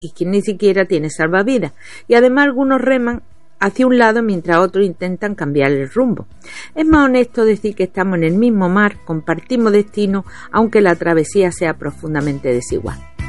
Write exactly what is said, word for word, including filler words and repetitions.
y quien ni siquiera tiene salvavidas, y además algunos reman hacia un lado mientras otros intentan cambiar el rumbo. Es más honesto decir que estamos en el mismo mar, compartimos destino, aunque la travesía sea profundamente desigual.